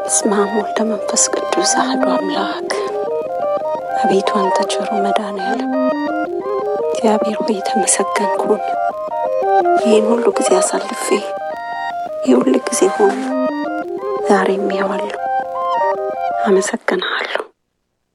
በስመ አብ ወወልድ ወመንፈስ ቅዱስ አሐዱ አምላክ። አቤቱ አንተ ቸሩ መድኃኔዓለም እግዚአብሔር ሆይ ተመሰገንክ። ይህን ሁሉ ጊዜ አሳልፌ ይህ ሁሉ ጊዜ ሆኖ ዛሬም ያዋለሁ አመሰግናለሁ።